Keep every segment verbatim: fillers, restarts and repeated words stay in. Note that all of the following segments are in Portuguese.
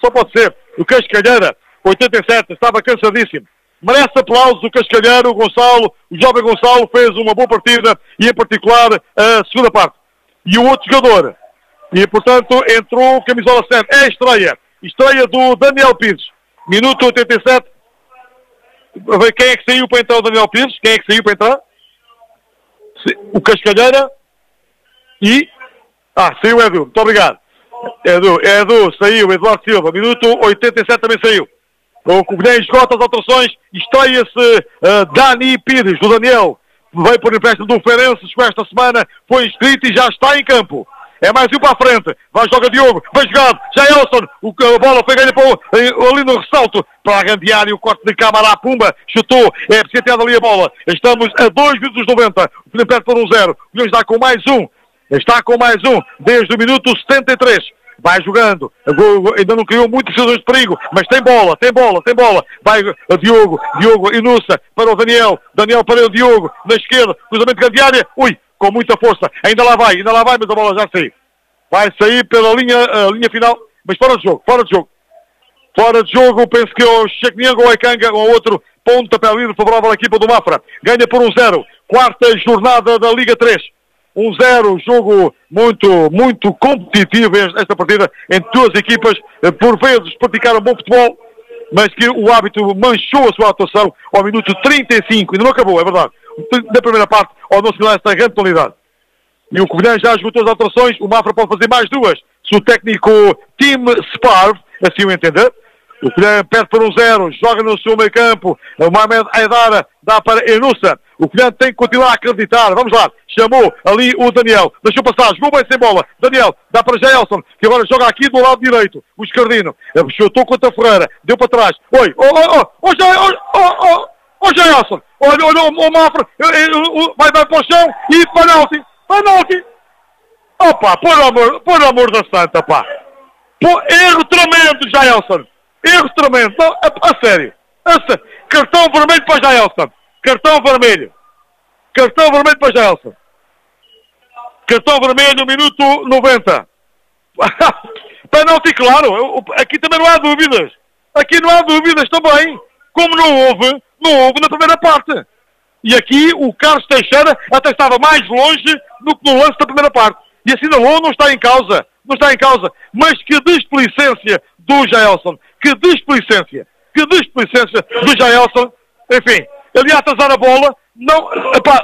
só pode ser. O Cascalheira, oitenta e sete, estava cansadíssimo. Merece aplausos o Cascalheiro, o Gonçalo, o jovem Gonçalo fez uma boa partida e em particular a segunda parte. E o outro jogador, e portanto entrou camisola sete, é a estreia. Estreia do Daniel Pires. Minuto oitenta e sete. Quem é que saiu para entrar o Daniel Pires? Quem é que saiu para entrar? O Cascalheira. E... Ah, saiu o Edu. Muito obrigado. Edu, Edu, saiu. Eduardo Silva. Minuto oitenta e sete também saiu. O Covilhã esgota as alterações. Estreia-se uh, Dani Pires, do Daniel. Veio por empréstimo do Ferences com esta semana. Foi inscrito e já está em campo. É mais um para a frente. Vai jogar Diogo. Vai jogado. Já Elson. O, a bola foi ganha para o, ali no ressalto. Para a grande área. O corte de câmara à Pumba. Chutou. É presenteado ali a bola. Estamos a dois minutos noventa. O Filipe perde por um zero. O Leão está com mais um. Está com mais um. Desde o minuto setenta e três. Vai jogando. Ainda não criou muitas situações de perigo. Mas tem bola. Tem bola. Tem bola. Vai o Diogo. Diogo Inussa para o Daniel. Daniel para o Diogo. Na esquerda. Cruzamento de grande área. Ui. Com muita força. Ainda lá vai, ainda lá vai, mas a bola já saiu. Vai sair pela linha, uh, linha final, mas fora de jogo, fora de jogo. Fora de jogo, penso que o Checniango ou o Ekanga ou outro pontapé livre favorável à equipa do Mafra. Ganha por um zero. Quarta jornada da Liga três. um zero, jogo muito, muito competitivo esta partida entre duas equipas. Por vezes praticaram bom futebol, mas que o árbitro manchou a sua atuação ao minuto trinta e cinco. Ainda não acabou, é verdade. Da primeira parte, ao não segurar esta grande tonalidade. E o Covilhã já esgotou as alterações. O Mafra pode fazer mais duas. Se o técnico Tim Sparv assim o entender. O Covilhã perde por um zero. Joga no seu meio campo. O Mohamed Aidara dá para Enussa. O Covilhã tem que continuar a acreditar. Vamos lá. Chamou ali o Daniel. Deixou passar. Jogou bem sem bola. Daniel dá para Jaelson, que agora joga aqui do lado direito. O esquerdino. Chutou contra a Ferreira. Deu para trás. Oi. Oh, oh, oh. Oh, oh, oh, oh. Ô, Jaelson, olha, olha, o Mafra, vai, vai para o chão e penalti, penalti. Opa, por amor, por amor da santa, pá. Por, erro tremendo, Jaelson. Erro tremendo. Não, a, a sério. A sério. Cartão vermelho para Jaelson. Cartão vermelho. Cartão vermelho para Jaelson. Cartão vermelho no minuto noventa. Penalti, claro. Aqui também não há dúvidas. Aqui não há dúvidas também. Como não houve, não houve na primeira parte. E aqui o Carlos Teixeira até estava mais longe do que no lance da primeira parte. E assinalou, não está em causa. Não está em causa. Mas que displicência do Jaelson. Que displicência. Que displicência do Jaelson. Enfim, ele ia atazar a bola. Não, epá,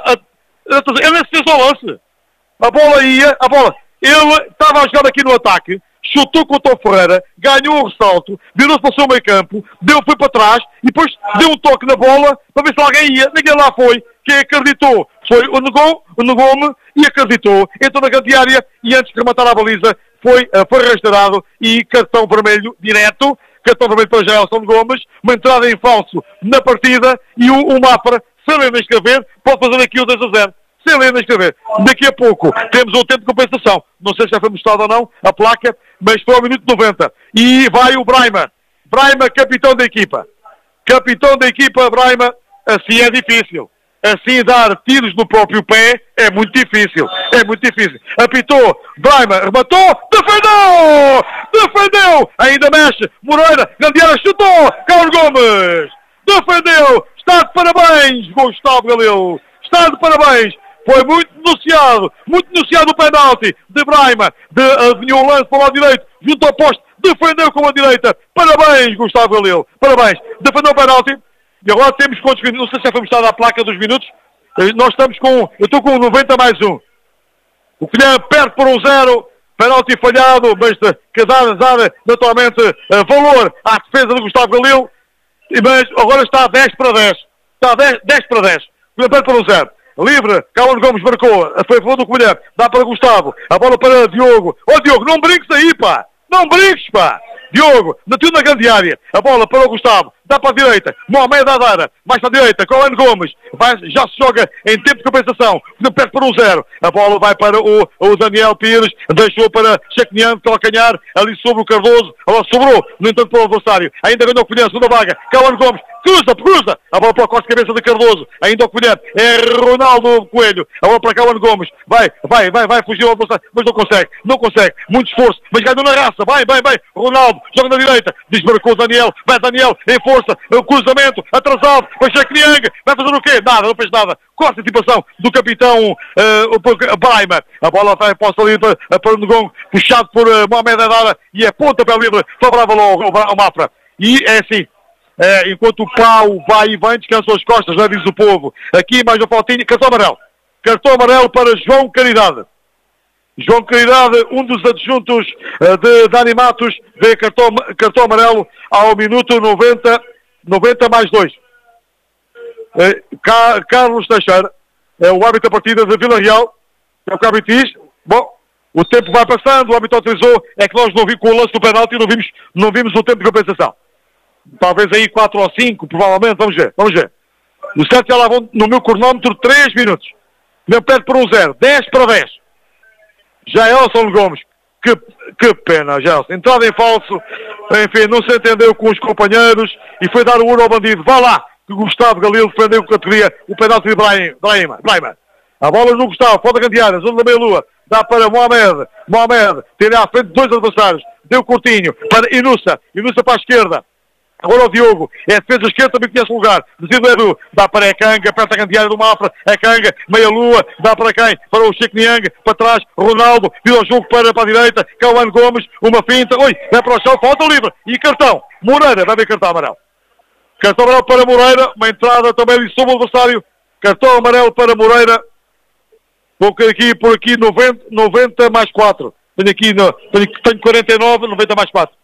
ele nem se fez ao lance. A bola ia, a bola. Ele estava a jogar aqui no ataque. Chutou contra o Ferreira, ganhou o ressalto, virou-se para o seu meio campo, deu, foi para trás, e depois deu um toque na bola para ver se alguém ia. Ninguém lá foi. Quem acreditou foi o Negou, o Negome, e acreditou. Entrou na grande área e antes de rematar a baliza foi, foi restaurado e cartão vermelho direto, cartão vermelho para Jaelson Gomes, uma entrada em falso na partida e o, o Mafra, sem ler nem escrever, pode fazer aqui o dois a zero. Sem ler nem escrever. Daqui a pouco temos o tempo de compensação. Não sei se já foi mostrado ou não a placa, mas foi ao minuto noventa. E vai o Braima. Braima, capitão da equipa. Capitão da equipa, Braima. Assim é difícil. Assim dar tiros no próprio pé é muito difícil. É muito difícil. Apitou. Braima rematou. Defendeu! Defendeu! Ainda mexe. Moreira. Gandiara chutou. Carlos Gomes. Defendeu. Está de parabéns, Gustavo Galil. Está de parabéns. Foi muito denunciado, muito denunciado o penalti de Braima, de adivinhou o lance para o lado direito, junto ao poste, defendeu com a direita. Parabéns, Gustavo Galil, parabéns. Defendeu o penalti. E agora temos quantos minutos? Não sei se já foi mostrada a placa dos minutos. Nós estamos com, eu estou com noventa mais um. O Covilhã perde por um zero, penalti falhado, mas que dá, dá naturalmente uh, valor à defesa de Gustavo Galil. Mas agora está a dez para dez. Está a dez, dez para dez. O Covilhã perde por um zero. Livre, Carlos Gomes marcou, foi a favor do Covilhã, dá para Gustavo, a bola para Diogo. Ó oh, Diogo, não brinques aí, pá, não brinques, pá. Diogo, meteu na grande área, a bola para o Gustavo, dá para a direita, Mohamed Adara, mais para a direita, Cohen Gomes, vai, já se joga em tempo de compensação, perde por um zero, a bola vai para o, o Daniel Pires, deixou para Checnian, calcanhar, ali sobre o Cardoso, a bola sobrou, no entanto para o adversário, ainda ganhou o Covilhã, segunda vaga, Cohen Gomes, cruza, cruza, a bola para o corte-cabeça de Cardoso, ainda o Covilhã, é Ronaldo Coelho, a bola para Cohen Gomes, vai, vai, vai, vai, fugiu ao adversário, mas não consegue, não consegue, muito esforço, mas ganhou na raça, vai, vai, vai, Ronaldo, joga na direita, desmarcou o Daniel, vai Daniel, em força, o cruzamento, atrasado, vai Checniang, vai fazer o quê? Nada, não fez nada, corta a antecipação do capitão uh, o Braima, a bola vai para ali para, para o Ngongo, puxado por uh, Mohamed Adara, e é ponta para livre, favorável ao, ao, ao Mafra, e é assim, é, enquanto o pau vai e vem, descansa as costas, já diz o povo, aqui mais uma faltinha, cartão amarelo, cartão amarelo para João Caridade. João Caridade, um dos adjuntos uh, de Dani Matos, vê cartão, cartão amarelo ao minuto noventa, noventa mais dois. Uh, Car Carlos Teixeira, é o árbitro da partida de Vila Real, é o que o árbitro diz. Bom, o tempo vai passando, o árbitro autorizou, é que nós não vimos com o lance do penalti e não vimos, não vimos o tempo de compensação. Talvez aí quatro ou cinco, provavelmente, vamos ver, vamos ver. No certo já lá vão, no meu cronómetro, três minutos. Meu perde por um zero, dez para dez. Jaelson Gomes, que, que pena, Jaelson. Entrada em falso, enfim, não se entendeu com os companheiros e foi dar o ouro ao bandido. Vá lá, que o Gustavo Galil defendeu com categoria o penalti de Brahima. Brahima. A bola no Gustavo, pode ganhar, zona da meia-lua, dá para Mohamed. Mohamed, tem à frente dois adversários, deu curtinho para Inusa, Inusa para a esquerda. Agora o Diogo, é a defesa esquerda, também conhece o lugar. Decido Edu, dá para Ekanga, perto da candeária do Mafra, Ekanga, meia-lua, dá para quem? Para o Checniang, para trás, Ronaldo, vira o jogo para, para a direita, Cohen Gomes, uma finta, oi, vai para o chão, falta livre, e cartão, Moreira, vai ver cartão amarelo. Cartão amarelo para Moreira, uma entrada também ali sobre o adversário, cartão amarelo para Moreira, vou aqui, por aqui, noventa, noventa mais quatro, tenho aqui, no, tenho, tenho quarenta e nove, noventa mais quatro.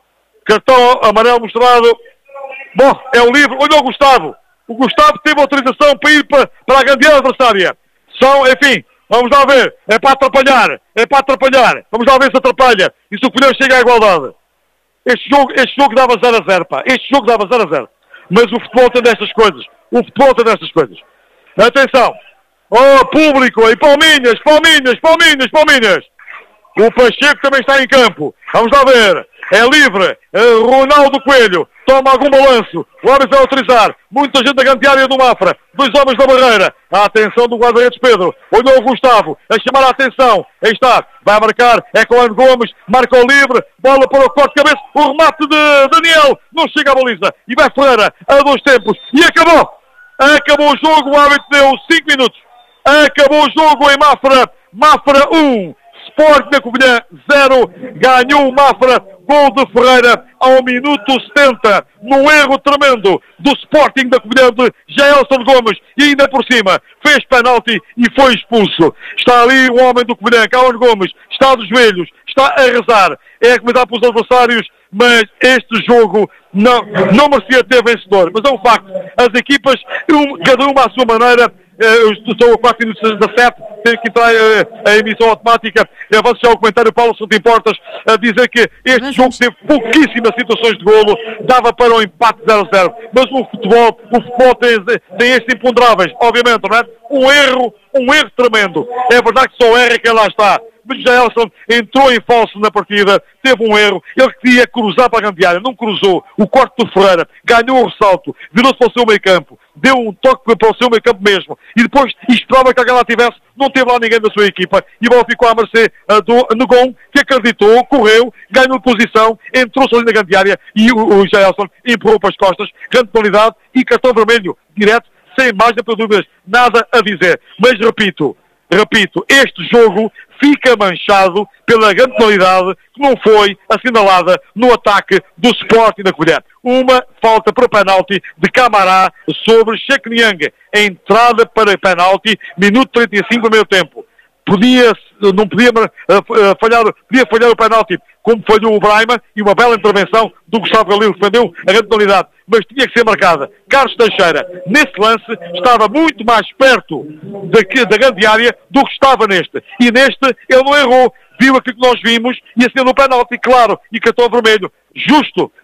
Cartão amarelo mostrado. Bom, é o livre. Olha o Gustavo. O Gustavo teve autorização para ir para, para a grande adversária. São, enfim, vamos lá ver. É para atrapalhar. É para atrapalhar. Vamos lá ver se atrapalha. E se o Colhão chega à igualdade. Este jogo, este jogo dava zero a zero, pá. Este jogo dava zero a zero. Mas o futebol tem destas coisas. O futebol tem destas coisas. Atenção. Oh, público. E palminhas, palminhas, palminhas, palminhas. O Pacheco também está em campo. Vamos lá ver. É livre. Uh, Ronaldo Coelho toma algum balanço. O árbitro vai autorizar. Muita gente da grande área do Mafra. Dois homens da barreira. A atenção do guarda-redes Pedro. Olhou o Gustavo. A chamar a atenção. Aí está. Vai marcar. É Cohen Gomes. Marca o livre. Bola para o corte de cabeça. O remate de Daniel. Não chega à baliza. E vai Ferreira a dois tempos. E acabou. Acabou o jogo. O árbitro deu cinco minutos. Acabou o jogo em Mafra. Mafra um. Sport da Covilhã zero, ganhou o Mafra, gol de Ferreira ao minuto setenta, num erro tremendo do Sporting da Covilhã de Jaelson Gomes, e ainda por cima fez penalti e foi expulso. Está ali o homem do Covilhã, Cohen Gomes, está dos joelhos, está a rezar, é a comentar para os adversários, mas este jogo não, não merecia ter vencedor, mas é um facto, as equipas, um, cada uma à sua maneira. Eu estou a quatro minutos dezassete, tenho que entrar a, a emissão automática. Avanço já o comentário, Paulo, se não te importas, a dizer que este mas, jogo teve pouquíssimas situações de golo, dava para um empate zero a zero. Mas o futebol, o futebol tem, tem estes imponderáveis, obviamente, não é? Um erro, um erro tremendo. É verdade que só erra quem lá está. Mas Jaelson entrou em falso na partida, teve um erro, ele queria cruzar para a grande área, não cruzou, o corte do Ferreira, ganhou o ressalto, virou-se para o seu meio campo, deu um toque para o seu meio campo mesmo, e depois esperava que alguém lá tivesse, não teve lá ninguém da sua equipa, e a bola ficou à mercê uh, do Ngon, que acreditou, correu, ganhou posição, entrou-se ali na grande área, e o, o Jaelson empurrou para as costas, grande qualidade, e cartão vermelho, direto, sem margem para dúvidas, nada a dizer, mas repito, repito, este jogo fica manchado pela grande qualidade que não foi assinalada no ataque do Sporting da Covilhã. Uma falta para penalti de Camará sobre Checniang. Entrada para penalti, minuto trinta e cinco do meio tempo. Podia, não podia uh, falhar, podia falhar o penalti como falhou o Braima, e uma bela intervenção do Gustavo Galil, que defendeu a grande qualidade, mas tinha que ser marcada. Carlos Teixeira, nesse lance, estava muito mais perto da, da grande área do que estava neste. E neste, ele não errou. Viu aquilo que nós vimos e assinou o penalti, claro, e cartão vermelho. Justo,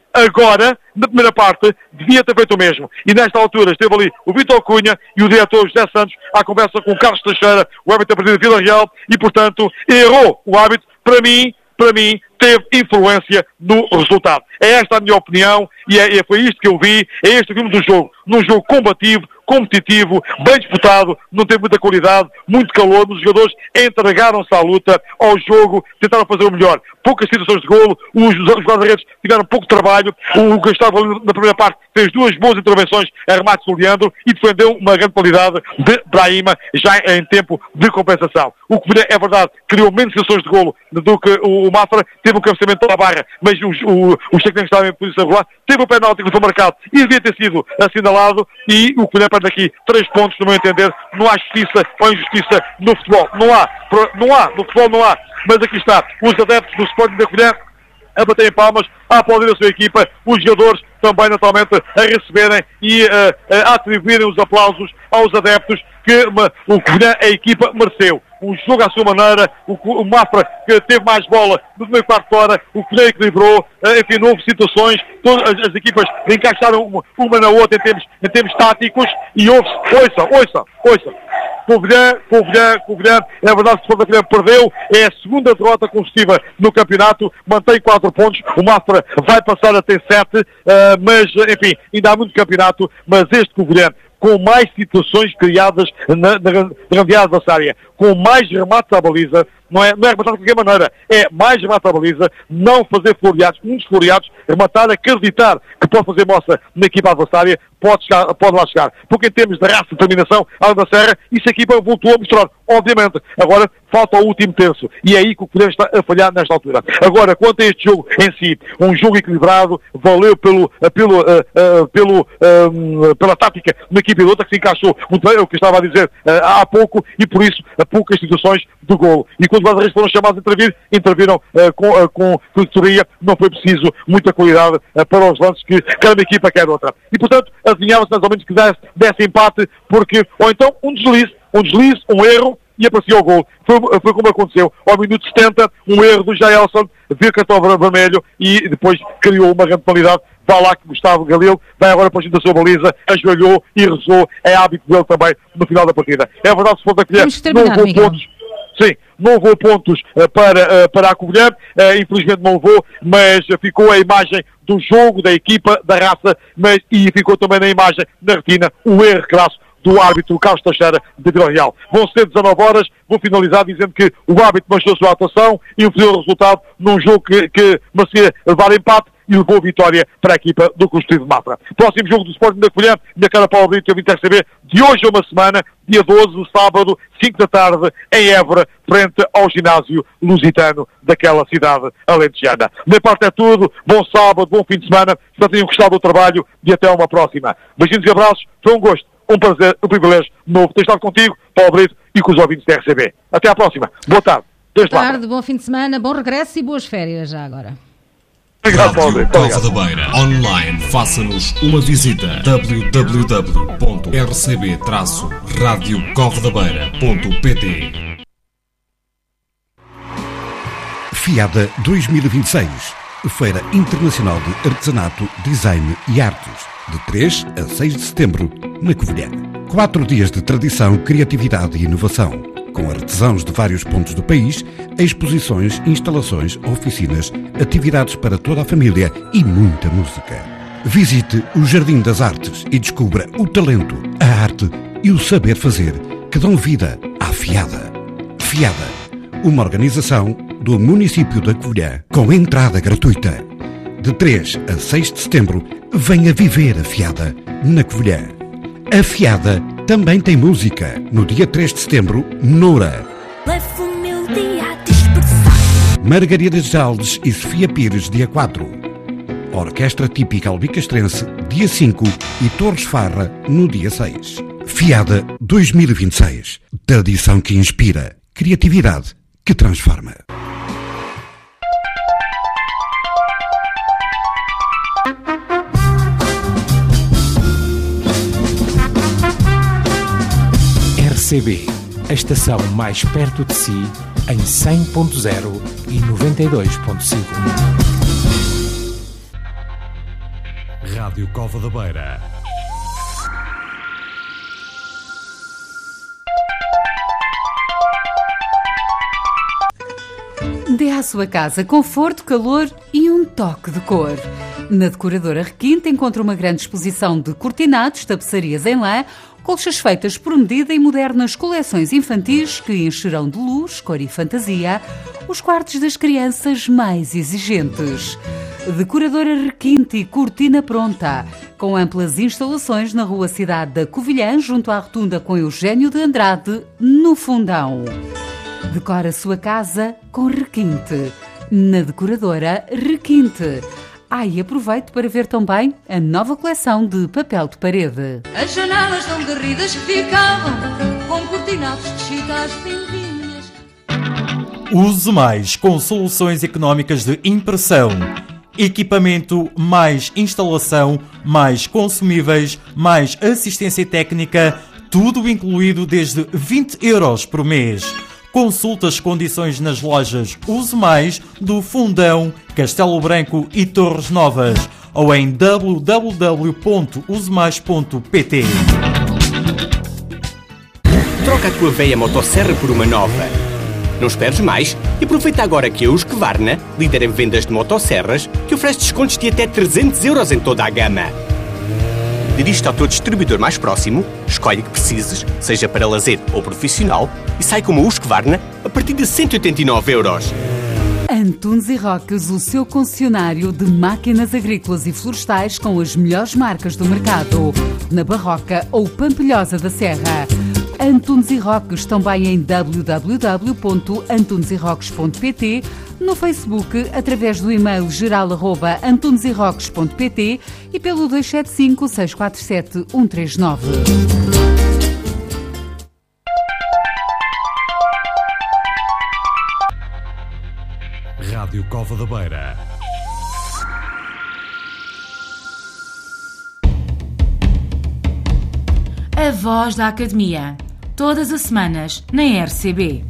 agora, na primeira parte, devia ter feito o mesmo. E nesta altura esteve ali o Vítor Cunha e o diretor José Santos à conversa com o Carlos Teixeira, o árbitro da partida de Vila Real, e portanto errou o árbitro. Para mim, para mim, teve influência no resultado. É esta a minha opinião e, é, e foi isto que eu vi, é este o filme do jogo. Num jogo combativo, competitivo, bem disputado, não teve muita qualidade, muito calor, os jogadores entregaram-se à luta, ao jogo, tentaram fazer o melhor. Poucas situações de golo, os, os guarda-redes tiveram pouco trabalho, o Gustavo na primeira parte fez duas boas intervenções a remates do Leandro e defendeu uma grande qualidade de Brahima já em tempo de compensação. O que é verdade, criou menos situações de golo do que o, o Mafra, teve um cabeceamento da barra, mas o, o, o Cheque estava em posição regular, teve o penalti que foi marcado e devia ter sido assinalado e o que perde aqui três pontos, no meu entender. Não há justiça ou injustiça no futebol. Não há, não há, no futebol não há. Mas aqui está, os adeptos do Sporting da Covilhã a baterem palmas, a aplaudir a sua equipa, os jogadores também naturalmente a receberem e uh, a atribuírem os aplausos aos adeptos que uma, o Covilhã, a equipa, mereceu. Um jogo à sua maneira, o, o Mafra que teve mais bola no primeiro quarto de hora, o Covilhã equilibrou, uh, enfim, não houve situações, todas as, as equipas encaixaram uma, uma na outra em termos, em termos táticos e houve, ouça, ouça, ouça. Covilhã, Covilhã, Covilhã, é verdade que o Sporting da Covilhã perdeu, é a segunda derrota consecutiva no campeonato, mantém quatro pontos, o Mafra vai passar a ter sete, uh, mas, enfim, ainda há muito campeonato, mas este Covilhã, com mais situações criadas na, na, na grande área adversária, com mais remates à baliza, não é, não é rematar de qualquer maneira, é mais remates à baliza, não fazer floreados, muitos floreados, rematar, acreditar que pode fazer moça na equipa adversária, pode, chegar, pode lá chegar. Porque em termos de raça e determinação, a da Serra, isso a equipa voltou a mostrar, obviamente. Agora, falta o último terço, e é aí que o Covilhã está a falhar nesta altura. Agora, quanto a este jogo em si, um jogo equilibrado, valeu pelo, pelo, uh, uh, pelo, uh, pela tática da equipa de outra, que se encaixou muito bem, é o que estava a dizer uh, há pouco, e por isso, uh, poucas situações de golo. E quando os guarda-redes foram chamados a intervir, interviram uh, com, uh, com corretoria, não foi preciso muita qualidade uh, para os lances que quer uma equipa, quer outra. E, portanto, adivinhava-se mais ou menos que desse, desse empate, porque, ou então, um deslize, um deslize, um erro, e apareceu o gol. Foi, foi como aconteceu. Ao minuto setenta, um erro do Jaelson, viu cartão vermelho e depois criou uma grande penalidade. Vai lá que Gustavo Galil vai agora para a da sua baliza, ajoelhou e rezou. É hábito dele também no final da partida. É verdade, se for da Covilhã, não levou pontos. Sim, não levou pontos uh, para, uh, para a Covilhã, uh, infelizmente não levou, mas uh, ficou a imagem do jogo, da equipa, da raça, mas, e ficou também na imagem, na retina, o erro crasso do árbitro Carlos Teixeira de Vila Real. Vão ser dezanove horas, vou finalizar dizendo que o árbitro manchou a sua atuação e influiu o resultado num jogo que, que merecia levar empate e levou a vitória para a equipa do Construtivo de Mafra. Próximo jogo do Sporting da Covilhã, minha cara Paulo Brito, eu vim ter saber de hoje a uma semana, dia doze, sábado, cinco da tarde, em Évora, frente ao ginásio lusitano daquela cidade alentejana. Da minha parte é tudo, bom sábado, bom fim de semana, espero que tenham gostado do trabalho e até uma próxima. Beijinhos e abraços, foi um gosto, um prazer, um privilégio novo ter estado contigo, Paulo Brito, e com os ouvintes da R C B. Até à próxima. Boa tarde. Boa tarde, bom fim de semana, bom regresso e boas férias já agora. Obrigado, Paulo Brito. Cova da Beira online, faça-nos uma visita w w w ponto r c b traço radio cova da beira ponto p t. FIADA dois mil e vinte e seis, Feira Internacional de Artesanato, Design e Artes, de três a seis de setembro, na Covilhã. Quatro dias de tradição, criatividade e inovação, com artesãos de vários pontos do país, exposições, instalações, oficinas, atividades para toda a família e muita música. Visite o Jardim das Artes e descubra o talento, a arte e o saber fazer que dão vida à FIADA. FIADA, uma organização do município da Covilhã, com entrada gratuita. De três a seis de setembro, venha viver a FIADA na Covilhã. A FIADA também tem música. No dia três de setembro, Noura. Levo o meu dia a dispersar. Margarida de Alves e Sofia Pires, dia quatro. Orquestra Típica Albicastrense, dia cinco. E Torres Farra, no dia seis. FIADA dois mil e vinte e seis. Tradição que inspira. Criatividade que transforma. R C B, a estação mais perto de si, em cem ponto zero e noventa e dois ponto cinco. Rádio Cova da Beira. Dê à sua casa conforto, calor e um toque de cor. Na Decoradora Requinte encontra uma grande exposição de cortinados, tapeçarias em lã, colchas feitas por medida e modernas coleções infantis que encherão de luz, cor e fantasia os quartos das crianças mais exigentes. Decoradora Requinte e Cortina Pronta, com amplas instalações na Rua Cidade da Covilhã, junto à rotunda com Eugênio de Andrade, no Fundão. Decora a sua casa com Requinte, na Decoradora Requinte. Ah, e aproveite para ver também a nova coleção de papel de parede. As janelas não garridas ficavam com cortinados de chita às pintinhas. Use mais com soluções económicas de impressão. Equipamento, mais instalação, mais consumíveis, mais assistência técnica, tudo incluído desde vinte euros por mês. Consulte as condições nas lojas Use Mais do Fundão, Castelo Branco e Torres Novas ou em w w w ponto use mais ponto p t. Troca a tua velha motosserra por uma nova. Não esperes mais e aproveita agora que a Husqvarna, líder em vendas de motosserras, que oferece descontos de até trezentos euros em toda a gama. Dirige-te ao teu distribuidor mais próximo, escolhe o que precises, seja para lazer ou profissional, e sai com uma Husqvarna a partir de cento e oitenta e nove euros. Antunes e Roques, o seu concessionário de máquinas agrícolas e florestais com as melhores marcas do mercado, na Barroca ou Pampilhosa da Serra. Antunes e Roques também em w w w ponto antunes e roques ponto p t, no Facebook através do e-mail geral arroba antunes e roques ponto p t e pelo dois sete cinco, seis quatro sete, um três nove. Rádio Cova da Beira. A Voz da Academia. Todas as semanas na R C B.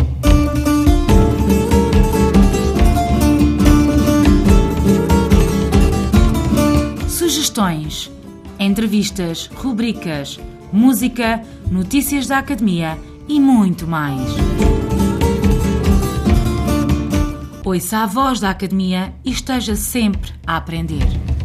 Sugestões, entrevistas, rubricas, música, notícias da Academia e muito mais. Ouça a Voz da Academia e esteja sempre a aprender.